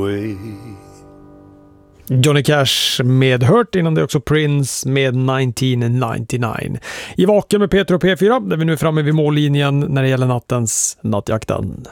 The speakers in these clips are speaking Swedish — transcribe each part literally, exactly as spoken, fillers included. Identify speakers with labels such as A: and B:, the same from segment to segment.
A: Johnny Cash med Hurt, innan det också Prince med nittonhundranittionio. I Vaken med Peter och P fyra, där vi nu är framme vid mållinjen när det gäller nattens nattjakten.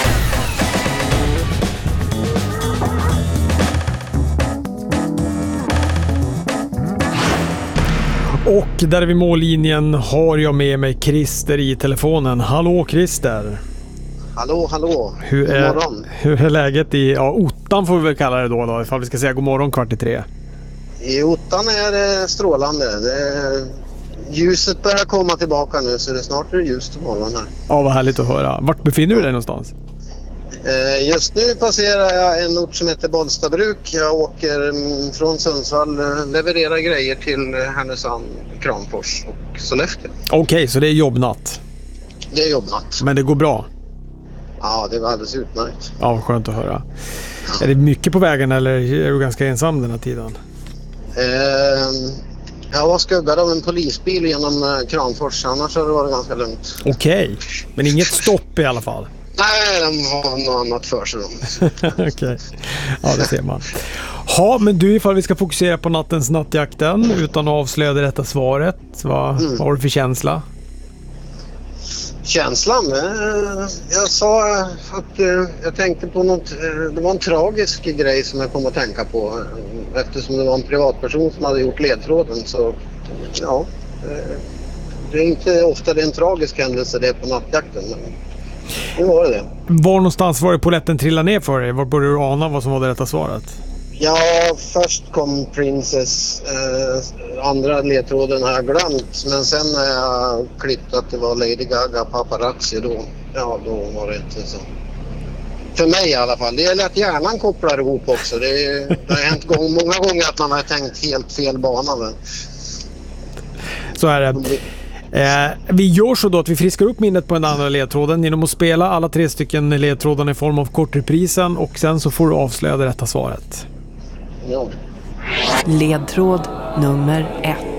A: Och där vid mållinjen har jag med mig Christer i telefonen. Hallå Christer!
B: Hallå, hallå.
A: Hur är, god morgon. Hur är läget i ja, Ottan får vi väl kalla det då, då ifall vi ska säga god morgon kvart i tre?
B: I Ottan är det strålande. Det är, ljuset börjar komma tillbaka nu, så det är snart är det ljust på morgonen här.
A: Ja, vad härligt att höra. Vart befinner du dig någonstans?
B: Eh, just nu passerar jag en ort som heter Bollstabruk. Jag åker mm, från Sundsvall, levererar grejer till Härnösand, Kramfors och Sollefteå.
A: Okej, okay, så det är jobbnatt?
B: Det är jobbnatt.
A: Men det går bra?
B: Ja, det var alldeles utmärkt.
A: Ja, skönt att höra. Ja. Är det mycket på vägen eller är du ganska ensam den här tiden?
B: Eh, jag var skuggad av en polisbil genom Kramfors, annars har det varit ganska lugnt.
A: Okej, okay. Men inget stopp i alla fall?
B: Nej, de har något annat för sig.
A: Okej, okay. Ja det ser man. Ja, men du, ifall vi ska fokusera på nattens nattjakten utan att avslöja det rätta svaret, vad, mm. vad har du för känsla?
B: Känslan? Jag sa att jag tänkte på något, det var en tragisk grej som jag kom att tänka på. Eftersom det var en privatperson som hade gjort ledtråden, så ja, det är inte ofta det är en tragisk händelse det är på nattjakten. Men nu var det det.
A: Var någonstans var det polletten trillade ner för dig? Var började du ana vad som var det rätta svaret?
B: Ja, först kom Princess, eh, andra ledtråden har jag glömt, men sen när jag klippt att det var Lady Gaga Paparazzi, då, ja, då var det inte så. För mig i alla fall. Det är lätt hjärnan kopplar ihop också. Det, är, det har hänt gång, många gånger att man har tänkt helt fel bana. Men...
A: Så är det. Eh, vi gör så då att vi friskar upp minnet på den andra ledtråden genom att spela alla tre stycken ledtrådarna i form av kortreprisen, och sen så får du avslöja det rätta svaret.
B: Ja.
C: Ledtråd nummer ett.